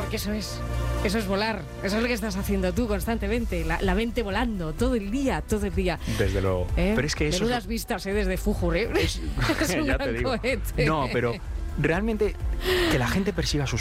porque eso es volar. Eso es lo que estás haciendo tú constantemente. La mente volando todo el día. Desde luego. Pero es que eso menudas vistas, desde Fújur, ¿eh? Es un ya gran te digo. cohete. No, pero realmente que la gente persiga sus